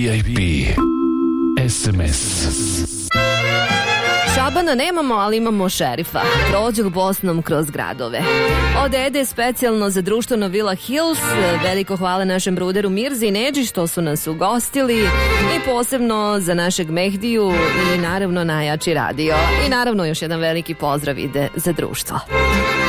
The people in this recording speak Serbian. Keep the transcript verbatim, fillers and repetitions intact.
V I P S M S. Šabana nemamo, ali imamo šerifa. Prođu Bosnom kroz gradove. Od Ede specijalno za društveno Villa Hills. Veliko hvala našem bruderu Mirzi i Neđi što su nas ugostili. I posebno za našeg Mehdiju i naravno najjači radio. I naravno još jedan veliki pozdrav ide za društvo.